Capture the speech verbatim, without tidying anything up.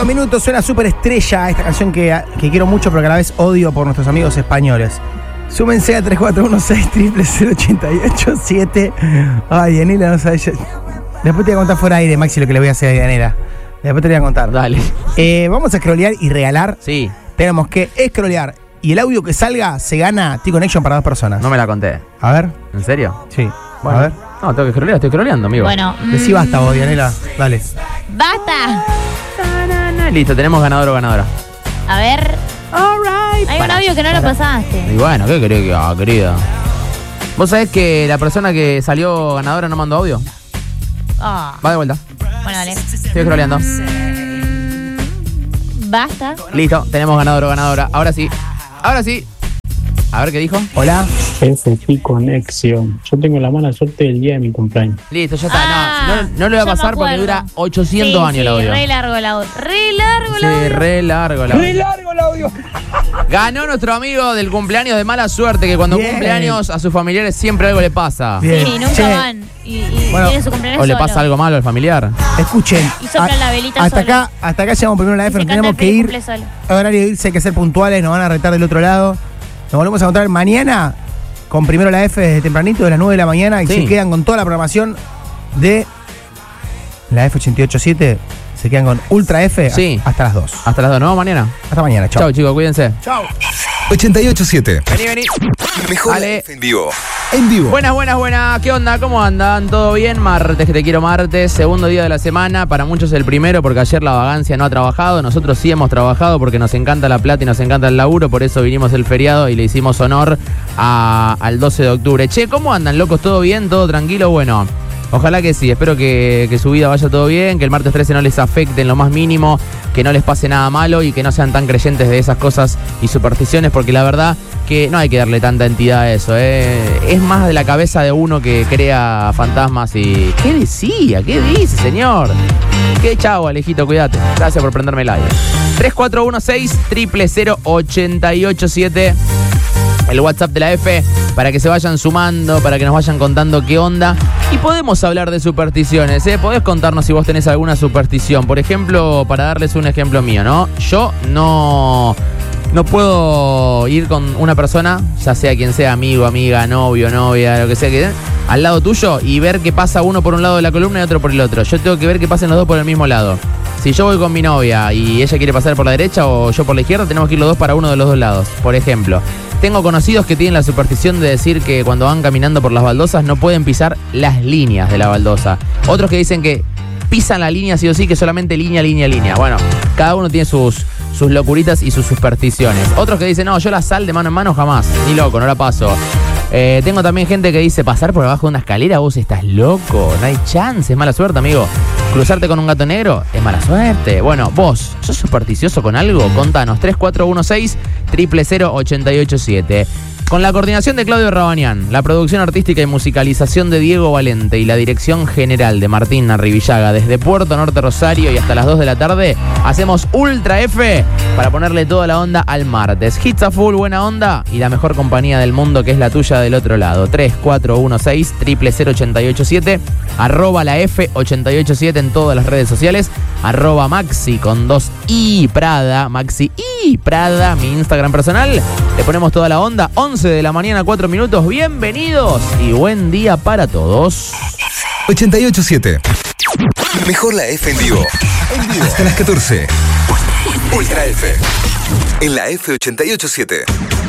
dos minutos, suena Superestrella, esta canción que, que quiero mucho, pero que a la vez odio por nuestros amigos españoles. Súmense a tres cuatro uno seis cero cero ocho ocho siete. Ay, Dianela, no sabes. Yo... Después te voy a contar fuera de aire, Maxi, lo que le voy a hacer a Dianela. Después te voy a contar. Dale. Eh, vamos a scrollear y regalar. Sí. Tenemos que scrollear. Y el audio que salga se gana T-Connection para dos personas. No me la conté. A ver. ¿En serio? Sí. Bueno. A ver. No, tengo que scrollear, estoy scrolleando, amigo. Bueno. Decí mm, basta vos, Dianela. Dale. ¡Basta! Listo, tenemos ganador o ganadora. A ver. Alright. Hay un audio que no lo pasaste. Y bueno, ¿qué querés que haga, querida? ¿Vos sabés que la persona que salió ganadora no mandó audio? Ah. Va de vuelta. Bueno, dale. Estoy scrolleando. Basta. Listo, tenemos ganador o ganadora. Ahora sí. Ahora sí. A ver qué dijo. Hola. F P Conexión. Yo tengo la mala suerte del día de mi cumpleaños. Listo, ya está. Ah, no, no, no le va a yo me pasar porque acuerdo. dura ochocientos Sí, años sí, el audio. re largo el audio. Re largo el Sí, audio. re largo el audio. ¡Re largo el audio! Ganó nuestro amigo del cumpleaños de mala suerte, que cuando Bien. cumple años a sus familiares siempre algo le pasa. Bien. Sí, nunca Che, van. Y, y Bueno, tienen su cumpleaños O le solo. pasa algo malo al familiar. Escuchen. Y soplan la velita hasta solo. acá, hasta acá llegamos primero a la Y F, se nos canta tenemos el que feliz ir. cumple solo. Horario de irse, hay que ser puntuales, nos van a retar del otro lado. Nos volvemos a encontrar mañana con primero la F desde tempranito, de las nueve de la mañana, y Sí. se quedan con toda la programación de la F ochenta y ocho siete. Se quedan con Ultra F Sí. hasta las dos. Hasta las dos, ¿no? Mañana. Hasta mañana, chao. Chau, chicos, cuídense. Chao. ochenta y ocho siete. Vení, vení. Mejor Dale. la F en vivo. En vivo. Buenas, buenas, buenas. ¿Qué onda? ¿Cómo andan? ¿Todo bien? Martes, que te quiero martes. Segundo día de la semana. Para muchos el primero porque ayer la vagancia no ha trabajado. Nosotros sí hemos trabajado porque nos encanta la plata y nos encanta el laburo. Por eso vinimos el feriado y le hicimos honor a- al doce de octubre. Che, ¿cómo andan, locos? ¿Todo bien? ¿Todo tranquilo? Bueno, ojalá que sí. Espero que, que su vida vaya todo bien, que el martes trece no les afecte en lo más mínimo, que no les pase nada malo y que no sean tan creyentes de esas cosas y supersticiones, porque la verdad que no hay que darle tanta entidad a eso, ¿eh? Es más de la cabeza de uno que crea fantasmas y... ¿Qué decía? ¿Qué dice, señor? ¿Qué chavo, Alejito? Cuídate. Gracias por prenderme el aire. tres cuatro uno seis cero cero cero ocho ocho siete. El WhatsApp de la F, para que se vayan sumando, para que nos vayan contando qué onda. Y podemos hablar de supersticiones, ¿eh? Podés contarnos si vos tenés alguna superstición. Por ejemplo, para darles un ejemplo mío, ¿no? Yo no, no puedo ir con una persona, ya sea quien sea, amigo, amiga, novio, novia, lo que sea, que al lado tuyo y ver qué pasa uno por un lado de la columna y otro por el otro. Yo tengo que ver qué pasen los dos por el mismo lado. Si yo voy con mi novia y ella quiere pasar por la derecha o yo por la izquierda, tenemos que ir los dos para uno de los dos lados. Por ejemplo, tengo conocidos que tienen la superstición de decir que cuando van caminando por las baldosas no pueden pisar las líneas de la baldosa. Otros que dicen que pisan la línea sí o sí, que solamente línea, línea, línea. Bueno, cada uno tiene sus, sus locuritas y sus supersticiones. Otros que dicen, no, yo la sal de mano en mano jamás. Ni loco, no la paso. Eh, tengo también gente que dice, pasar por abajo de una escalera, vos estás loco, no hay chance, es mala suerte, amigo. Cruzarte con un gato negro es mala suerte. Bueno, vos, ¿sos supersticioso con algo? Contanos, tres cuatro uno seis cero cero cero ocho ocho siete. Con la coordinación de Claudio Rabanian, la producción artística y musicalización de Diego Valente y la dirección general de Martín Arrivillaga, desde Puerto Norte Rosario y hasta las dos de la tarde, hacemos Ultra F para ponerle toda la onda al martes. Hits a full, buena onda y la mejor compañía del mundo, que es la tuya del otro lado. tres cuatro uno seis cero cero cero ocho ocho siete, arroba la F ochenta y ocho siete en todas las redes sociales, arroba Maxi con dos I Prada, Maxi I Prada, mi Instagram personal. Le ponemos toda la onda, once de la mañana, cuatro minutos. Bienvenidos y buen día para todos. ochenta y ocho siete. Mejor la F en vivo. En vivo. Hasta las catorce. Ultra F. En la F ochenta y ocho siete.